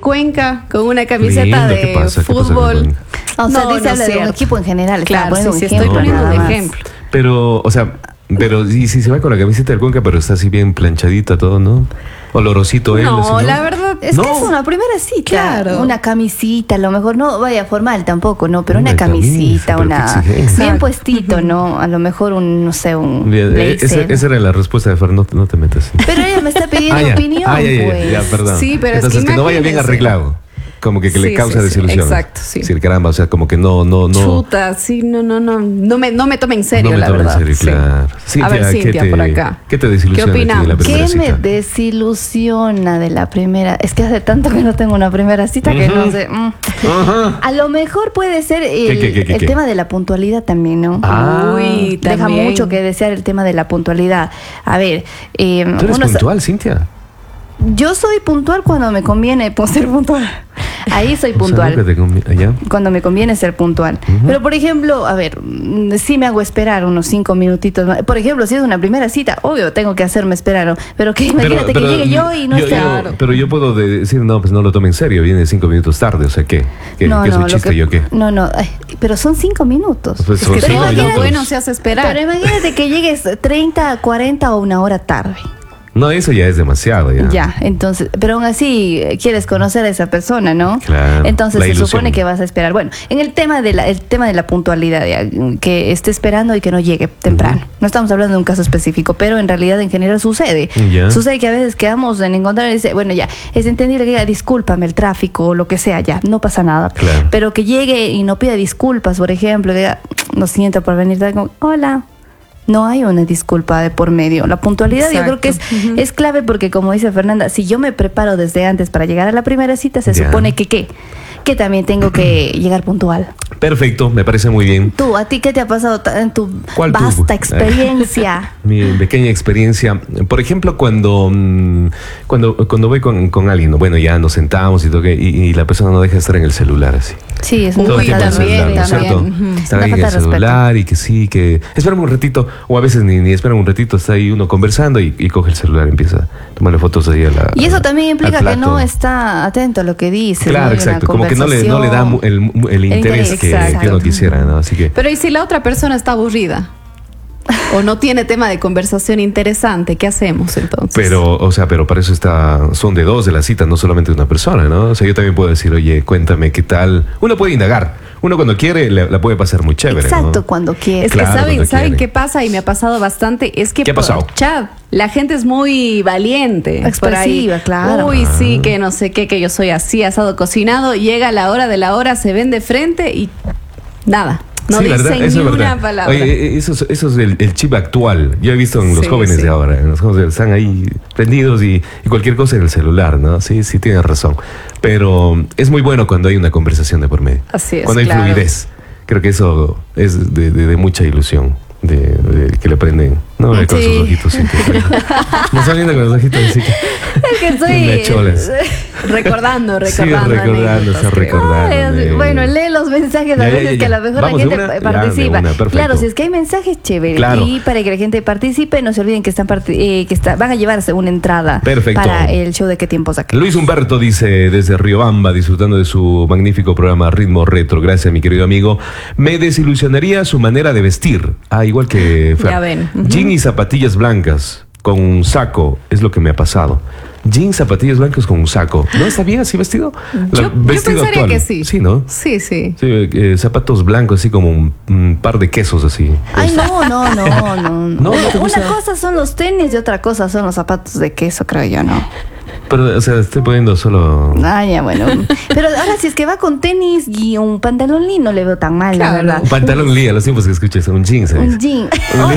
Cuenca con una camiseta Lindo, ¿qué de pasa? ¿Qué pasa con fútbol. Cuenca? O sea, dice habla de un cierto. equipo en general. Claro, Estaba sí, poniendo un estoy ejemplo poniendo nada un más. ejemplo. Pero, o sea, pero y si se va con la camiseta del Cuenca, pero está así bien planchadita todo, ¿no? Olorosito él. No, así, la verdad Es No. que es una primera cita. Claro. Una camisita, a lo mejor no vaya formal tampoco, ¿no? Pero Una una camisita, camisa, pero qué una. exigencia. Bien Exacto. puestito, ¿no? A lo mejor un, no sé, un. Bien, blazer. esa era la respuesta de Fer, no te metas. Pero ella me está pidiendo ya. opinión, pues. Ya, perdón. Sí, pero es entonces que que no vaya bien imagínense. arreglado. Como que le Sí, causa sí, sí, desilusión. exacto, sí. Sí, caramba, o sea, como que no. Chuta, sí, no me tome en serio, no me la tome en verdad. serio, Sí. claro. A ver, Cintia, por acá. ¿Qué te desilusiona ¿Qué a ti de la opinamos? primera ¿Qué me cita? desilusiona de la primera? Es que hace tanto que no tengo una primera cita que no sé. Ajá. A lo mejor puede ser ¿Qué? el tema de la puntualidad también, ¿no? Ah. Uy, Deja también. mucho que desear el tema de la puntualidad. A ver, ¿Tú eres puntual, Cintia? yo soy puntual cuando me conviene ser puntual. Ahí soy puntual. O sea, nunca te ¿ya? Cuando me conviene ser puntual. Pero, por ejemplo, a ver, sí me hago esperar unos 5 minutitos más. Por ejemplo, si es una primera cita, obvio, tengo que hacerme esperar, ¿no? Pero que imagínate que llegue yo y no esté. Pero yo puedo decir, no, pues no lo tome en serio, viene 5 minutos tarde, o sea, ¿qué? ¿Qué es un lo chiste que- yo qué? No, ay, pero son 5 minutos. Pues Es son que cinco todo lo minutos. bueno se hace esperar. Pero imagínate que llegues 30, 40 o una hora tarde. No, eso ya es demasiado, ya. Ya, entonces, pero aún así quieres conocer a esa persona, ¿no? Claro, Entonces la se ilusión. supone que vas a esperar. Bueno, en el tema de la puntualidad, ya, que esté esperando y que no llegue temprano. No estamos hablando de un caso específico, pero en realidad en general sucede. Ya. Sucede que a veces quedamos en encontrar y dice, bueno, ya, es entendible que diga, discúlpame el tráfico o lo que sea, ya, no pasa nada. Claro. Pero que llegue y no pida disculpas, por ejemplo, que diga, lo siento por venir tarde, como, hola. No hay una disculpa de por medio. La puntualidad yo creo que es clave porque, como dice Fernanda, si yo me preparo desde antes para llegar a la primera cita, se Ya. supone que ¿qué? Que también tengo que llegar puntual. Perfecto, me parece muy bien. Tú, ¿a ti qué te ha pasado en tu ¿Cuál tú? vasta experiencia? Mi pequeña experiencia. Por ejemplo, cuando voy con alguien, ¿no? Bueno, ya nos sentamos y todo, y la persona no deja de estar en el celular así. Sí, es Uy, una Todo el tiempo en el también, celular, ¿no es también. cierto? Ujú. Estar Una ahí en el falta de respeto. celular y que sí, que espérame un ratito, o a veces ni esperan un ratito, está ahí uno conversando y coge el celular, empieza a tomarle fotos ahí a la. Y eso también implica al que no plato. está atento a lo que dice. Claro, ¿no? Hay una exacto. Como que no le da el interés que exacto. uno quisiera, ¿no? Así que. Pero ¿y si la otra persona está aburrida? O no tiene tema de conversación interesante, ¿qué hacemos entonces? Pero para eso son de dos de la cita, no solamente de una persona, ¿no? O sea, yo también puedo decir, oye, cuéntame qué tal. Uno puede indagar. Uno cuando quiere la puede pasar muy chévere, Exacto, ¿no? cuando quieres. Es que Claro, saben cuando quiere. qué pasa y me ha pasado bastante. Es que ¿Qué ha por pasado? chat la gente es muy valiente. Expresiva, por ahí. claro. Uy, sí, que no sé qué, que yo soy así, asado cocinado. Llega la hora de la hora, se ven de frente y nada. No Sí, ¿verdad? dicen Eso ni es verdad. una palabra. Oye, eso es el chip actual. Yo he visto en los Sí, jóvenes sí. de ahora. Los jóvenes están ahí prendidos y cualquier cosa en el celular, ¿no? Sí, tienes razón. Pero es muy bueno cuando hay una conversación de por medio. Así es, Cuando hay claro. fluidez. Creo que eso es de mucha ilusión. De que le prenden. No, con Sí. sus ojitos. Sí, me está viendo con los ojitos así que. Es que soy. Mecholas. Recordando. Sí, recordando, anécdotas, está creo. recordando. Ay, bueno, lee los mensajes a Ya, veces que a lo mejor Vamos la de gente una, participa. ya, de una, perfecto. Claro, si es que hay mensajes, chévere. Claro. Y para que la gente participe, no se olviden que van a llevarse una entrada Perfecto. para el show de qué tiempo saca. Luis Humberto dice desde Riobamba, disfrutando de su magnífico programa Ritmo Retro. Gracias, mi querido amigo. Me desilusionaría su manera de vestir. Igual que Fer. Ya ven. Jean y zapatillas blancas con un saco es lo que me ha pasado. Jean, zapatillas blancas con un saco. ¿No está bien así vestido? Yo pensaría que sí. Sí, ¿no? Sí, sí. Sí, zapatos blancos, así como un par de quesos así. Ay, no. No te gusta. Una cosa son los tenis y otra cosa son los zapatos de queso, creo yo, ¿no? Pero, o sea, estoy poniendo solo. Ah, ya, bueno. Pero ahora, si es que va con tenis y un pantalón lino, le veo tan mal, Claro. la verdad. Un pantalón Lee, a los tiempos que escuches, un jean, ¿sabes? Un jean.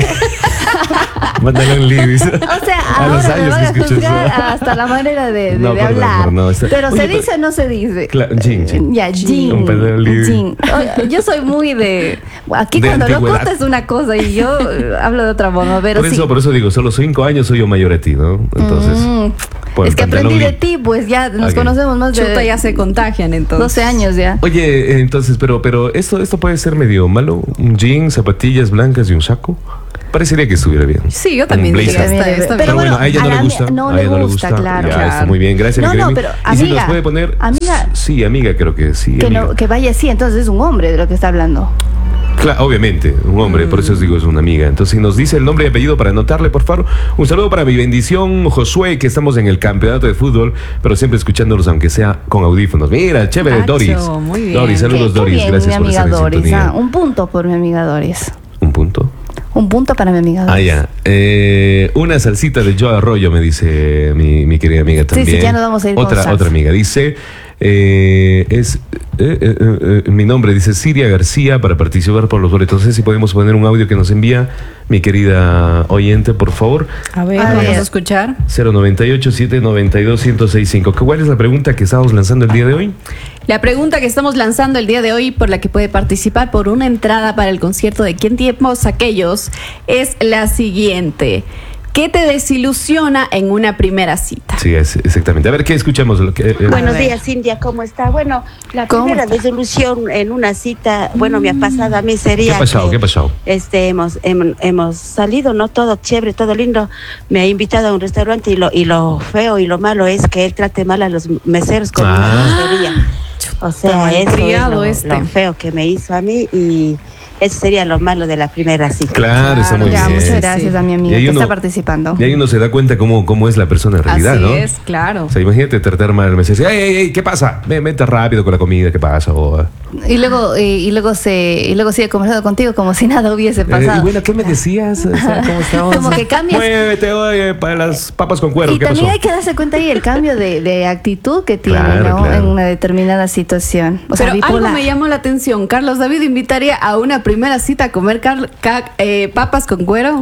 Pantalón Lee, dice. O sea, A los ahora me años van a que escuchas. juzgar hasta la manera de No, perdón, hablar. perdón, no, está- Pero Oye, ¿se pero- dice o no se dice? Claro, jean. Ya, jean. Un pantalón libre. Jean. Yo soy muy de... Aquí De cuando lo antigüedad. cuento es una cosa y yo hablo de otra forma, pero sí. Por eso digo, solo 5 años soy yo mayor a ti, ¿no? Entonces. por Es el que pantalón aprendí de Lee. ti, pues ya nos Ok. conocemos más de Chuta, ya se contagian entonces. 12 años ya. Oye, entonces, pero esto puede ser medio malo. Un jean, zapatillas blancas y un saco. Parecería que estuviera bien. Sí, yo también Un diría, blazer. está bien. Pero bueno, a ella no le gusta. No a le ella gusta, claro. Ya, está muy bien, gracias. No, mi querido no, pero amigo. Y si amiga, nos puede poner... amiga. Sí, amiga, creo que sí. Que, amiga. no, que vaya así, entonces es un hombre de lo que está hablando. Claro, obviamente, un hombre, por eso os digo, es una amiga. Entonces, si nos dice el nombre y apellido para anotarle, por favor. Un saludo para mi bendición, Josué, que estamos en el campeonato de fútbol, pero siempre escuchándolos, aunque sea con audífonos. Mira, chévere, Nacho, Doris. muy bien. Doris, saludos, Qué Doris. bien, Gracias mi por amiga estar en Doris. sintonía. Un punto por mi amiga Doris. ¿Un punto? Un punto para mi amiga Doris. Ah, ya. Una salsita de Joe Arroyo, me dice mi querida amiga también. Sí, ya nos vamos a ir con salsa. Otra amiga dice, mi nombre dice Siria García para participar por los boletos. No sé si podemos poner un audio que nos envía mi querida oyente, por favor. A ver, vamos a escuchar. 098-792-1065. ¿Cuál es la pregunta que estamos lanzando el día de hoy? La pregunta que estamos lanzando el día de hoy, por la que puede participar por una entrada para el concierto de ¿Quién tiempos aquellos?, es la siguiente. ¿Qué te desilusiona en una primera cita? Sí, exactamente. A ver, ¿qué escuchamos? Buenos días, Cintia, ¿cómo está? Bueno, la primera desilusión en una cita, bueno, me ha pasado a mí sería... ¿Qué ha pasado? que, ¿Qué ha pasado? hemos salido, ¿no? Todo chévere, todo lindo. Me ha invitado a un restaurante y lo feo y lo malo es que él trate mal a los meseros con una grosería. O sea, eso es lo feo que me hizo a mí y... Eso sería lo malo de la primera cita. Claro, está muy Ya, bien. muchas gracias a mi amiga que está participando. Y ahí uno se da cuenta cómo es la persona en realidad, Así ¿no? es, claro. O sea, imagínate tratar mal al mesero. ¡Ey, ¿qué pasa? Vete rápido con la comida, ¿qué pasa? Y luego sigue conversando contigo como si nada hubiese pasado. Y bueno, ¿qué me decías? O sea, ¿cómo estamos? Como que cambias. Muévete, oye, para las papas con cuero. Y ¿Qué también pasó? hay que darse cuenta ahí el cambio de actitud que tiene, Claro, ¿no? claro. En una determinada situación. O sea, Pero algo bipolar. me llamó la atención. Carlos David invitaría a una primera cita a comer papas con cuero.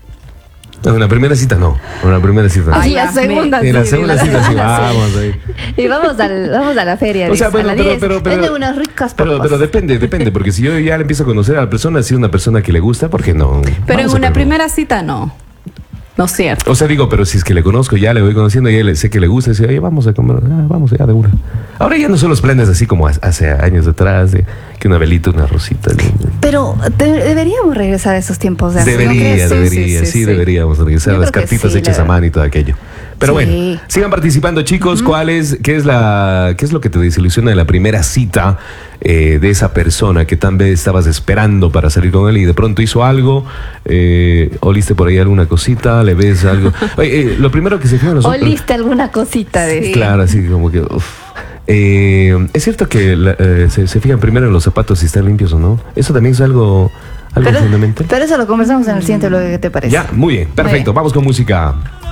No, una primera cita no. Una primera cita no. Ay, ya, la segunda En la sí, segunda cita sí, vamos ahí. Y vamos a la feria. O sea, dice, a la 10. pero- Vende unas ricas Pero papas. depende, porque si yo ya le empiezo a conocer a la persona, si es una persona que le gusta, ¿por qué no? Pero Vamos en a una probar. primera cita no. No es cierto. O sea, digo, pero si es que le conozco, ya le voy conociendo, ya sé que le gusta, dice, oye, vamos a comer, vamos ya de una. Ahora ya no son los planes así como hace años atrás, de que una velita, una rosita. Pero deberíamos regresar a esos tiempos de antes, ¿no crees? Deberíamos regresar Yo a las creo que cartitas sí, hechas la a mano y todo aquello. Pero Sí. bueno, sigan participando, chicos. ¿Qué es lo que te desilusiona de la primera cita de esa persona que tal vez estabas esperando para salir con él y de pronto hizo algo? ¿Oliste por ahí alguna cosita? ¿Le ves algo? Oye, lo primero que se fija nosotros... ¿Oliste alguna cosita de Sí. Claro, así como que... es cierto que se fijan primero en los zapatos si están limpios o no. Eso también es algo fundamental. Pero eso lo conversamos en el siguiente bloque, ¿qué te parece? Ya, muy bien, perfecto. bien. Vamos con música.